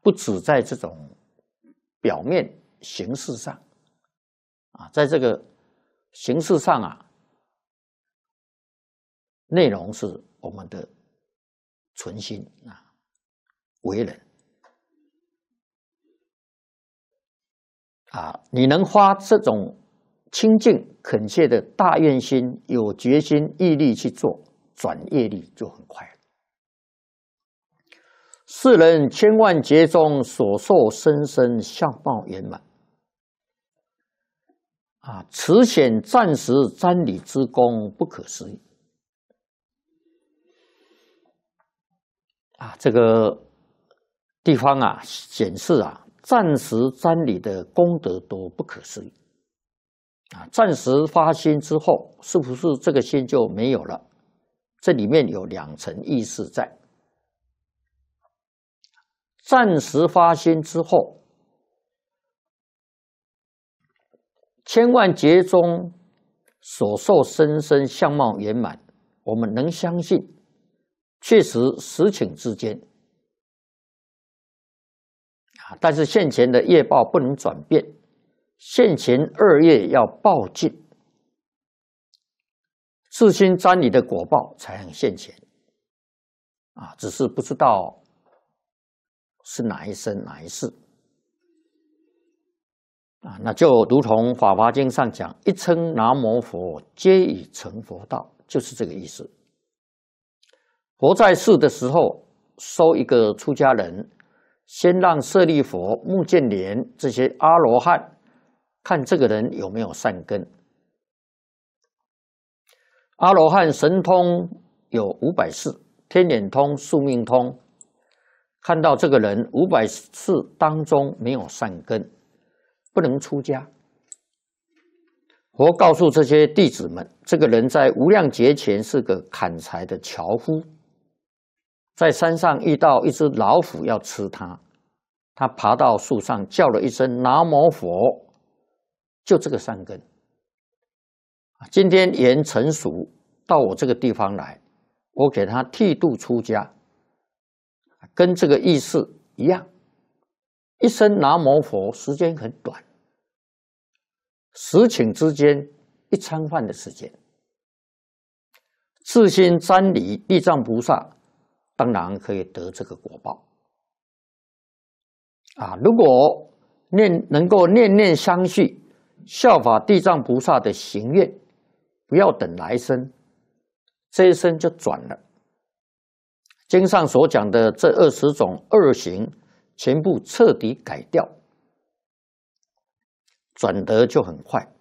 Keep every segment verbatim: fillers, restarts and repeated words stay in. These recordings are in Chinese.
不止在这种表面形式上啊，在这个形式上啊，内容是我们的存心啊，为人啊，你能发这种清净恳切的大愿心，有决心毅力去做，转业力就很快了。世人千万劫中所受生生相貌圆满啊，此显暂时瞻礼之功不可思议啊！这个地方啊，显示啊，暂时瞻礼的功德都不可思议啊！暂时发心之后，是不是这个心就没有了？这里面有两层意思在。暂时发心之后，千万劫中所受生生相貌圆满，我们能相信，确实实情之间啊，但是现前的业报不能转变，现前恶业要报尽，自心瞻礼的果报才能现前啊，只是不知道是哪一生哪一世啊？那就如同《法华经》上讲，一称南无佛，皆已成佛道，就是这个意思。佛在世的时候，收一个出家人，先让舍利佛、目犍连这些阿罗汉看这个人有没有善根。阿罗汉神通有五百世，天眼通、宿命通。看到这个人五百世当中没有善根，不能出家。佛告诉这些弟子们，这个人在无量劫前是个砍柴的樵夫，在山上遇到一只老虎要吃他，他爬到树上叫了一声南无佛，就这个善根。今天缘成熟，到我这个地方来，我给他剃度出家。跟这个意思一样，一声南无佛时间很短，十顷之间一餐饭的时间。自心瞻礼地藏菩萨，当然可以得这个果报啊！如果念能够念念相续，效法地藏菩萨的行愿，不要等来生，这一生就转了。经上所讲的这二十种恶行，全部彻底改掉，转得就很快。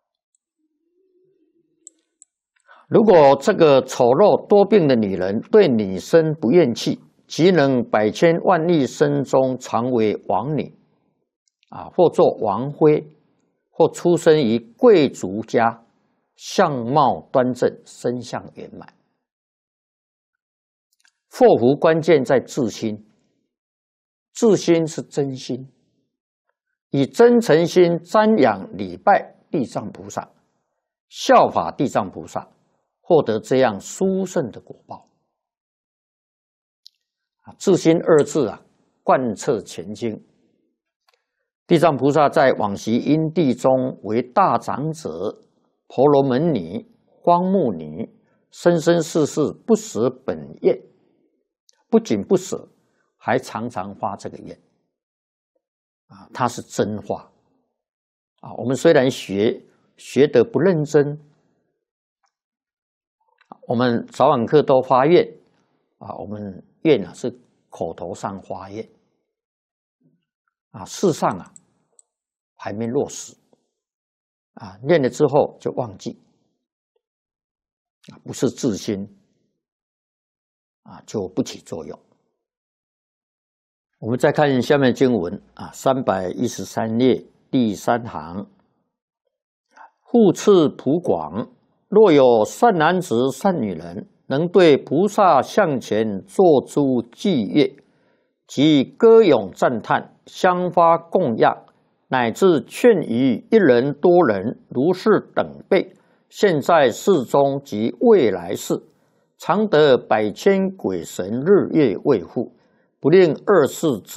如果这个丑陋多病的女人对女生不厌弃，即能百千万亿生中常为王女，啊，或做王妃，或出生于贵族家，相貌端正，身相圆满。祸福关键在自心，自心是真心，以真诚心瞻仰礼拜地藏菩萨，效法地藏菩萨，获得这样殊胜的果报。自心二字啊，贯彻全经。地藏菩萨在往昔因地中为大长者、婆罗门女、光目女，生生世世不舍本愿。不仅不舍，还常常发这个愿啊，它是真话啊。我们虽然学学得不认真，我们早晚课都发愿啊，我们愿啊是口头上发愿啊，事上啊还没落实啊，念了之后就忘记啊，不是自心。啊，就不起作用。我们再看下面经文啊，三百一十三页第三行，复次普广，若有善男子、善女人，能对菩萨像前作诸伎乐，及歌咏赞叹，香花供养，乃至劝喻一人多人，如是等辈，现在世中及未来世。常得百千鬼神日夜卫护，不令二世者